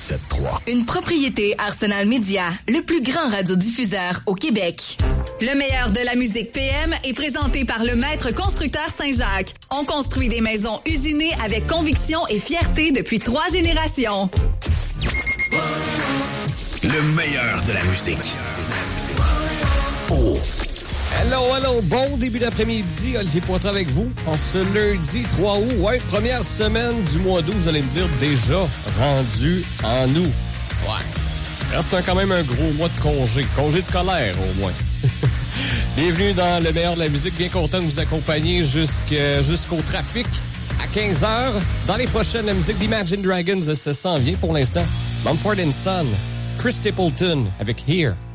97.3. Une propriété Arsenal Media, le plus grand radiodiffuseur au Québec. Le meilleur de la musique PM est présenté par le maître constructeur Saint-Jacques. On construit des maisons usinées avec conviction et fierté depuis 3 générations. Le meilleur de la musique. Oh. Hello, bon début d'après-midi, Olivier Poitras avec vous, en ce lundi 3 août, ouais, première semaine du mois d'août, vous allez me dire, déjà rendu en août. Ouais, reste quand même un gros mois de congé scolaire au moins. Bienvenue dans le meilleur de la musique, bien content de vous accompagner jusqu'au trafic à 15h. Dans les prochaines, la musique d'Imagine Dragons, ça s'en vient pour l'instant. Mumford & Son, Chris Stapleton avec Here.